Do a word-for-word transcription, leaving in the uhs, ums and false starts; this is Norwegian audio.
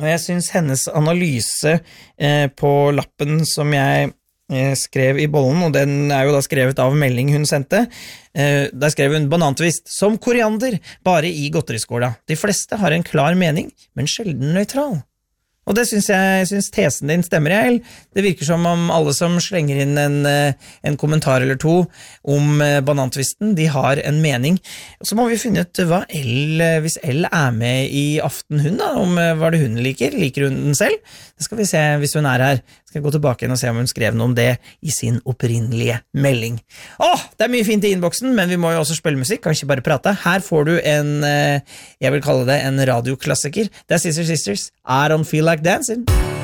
og jeg synes hennes analyse eh, på lappen som jeg eh, skrev i bollen, og den er jo da skrevet av melding hun sendte, eh, der skrev hun banantvist, som koriander, bare i godteriskåla. De fleste har en klar mening, men sjelden nøytral. Og det synes jeg, jeg synes tesen din stemmer, jeg. Det virker som om alle som slenger inn en, en kommentar eller to om banantvisten, de har en mening. Så må vi finne ut hva Elle, hvis Elle er med i Aften hun da, om hva det hun liker. Liker hun den selv? Det skal vi se hvis hun er her. Skal jeg gå tilbake igjen og se om hun skrev noe om det i sin opprinnelige melding. Åh, det er mye fint i innboksen, men vi må jo også spille musikk, kan ikke bare prate. Her får du en, jeg vil kalle det en radioklassiker. Det er Sister Sisters, I Don't Feel Like Dancing.